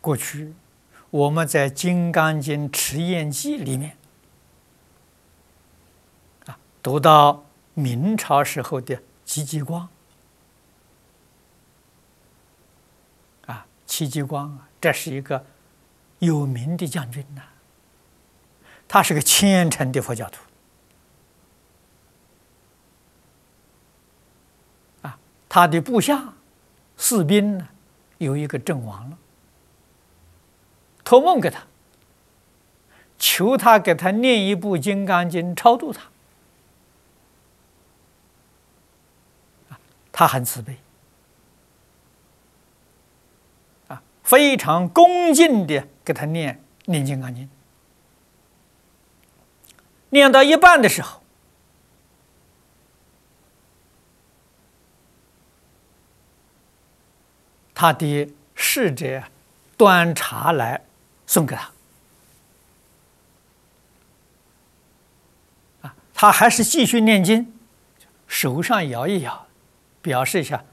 过去我们在《金刚经》持验记里面读到明朝时候的戚继光戚继光这是一个有名的将军呐，他是个虔诚的佛教徒他的部下士兵呢有一个阵亡了，托梦给他，求他给他念一部《金刚经》超度他。他很慈悲非常恭敬的给他念《金刚经》。念到一半的时候，他的侍者端茶来送给他，他还是继续念经，手上摇一摇，表示一下